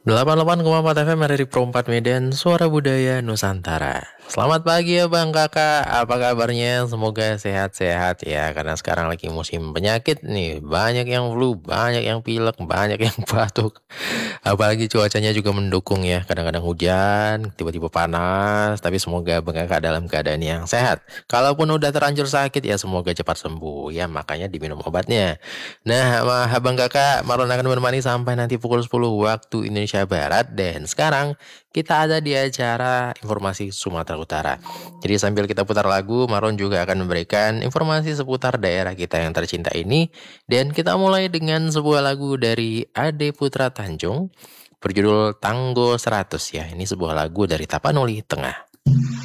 88,4 FM dari Pro 4 Medan, Suara Budaya Nusantara. Selamat pagi ya Bang Kakak, apa kabarnya? Semoga sehat-sehat ya, karena sekarang lagi musim penyakit nih. Banyak yang flu, banyak yang pilek, banyak yang batuk. Apalagi cuacanya juga mendukung ya, kadang-kadang hujan, tiba-tiba panas. Tapi semoga Bang Kakak dalam keadaan yang sehat. Kalaupun udah terlanjur sakit ya semoga cepat sembuh ya, makanya diminum obatnya. Nah, abang kakak, Marlon akan menemani sampai nanti pukul 10 waktu Indonesia Barat. Dan sekarang kita ada di acara informasi Sumatera Utara. Jadi sambil kita putar lagu, Marlon juga akan memberikan informasi seputar daerah kita yang tercinta ini. Dan kita mulai dengan sebuah lagu dari Ade Putra Tanjung berjudul Tanggo 100 ya. Ini sebuah lagu dari Tapanuli Tengah.